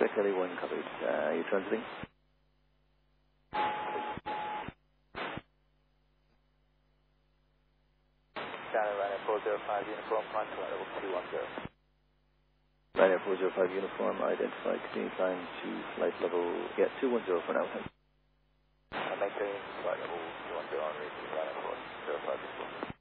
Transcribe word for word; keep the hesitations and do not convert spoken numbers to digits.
Quebec L A one covered. Uh, you're transiting? Channel Ryanair four zero five uniform, climb to level two one zero. Ryanair four zero five uniform, identified, continue climb to flight level, yeah, two one zero for now. Uh, maintain flight level two one zero on reach Ryanair four zero five uniform.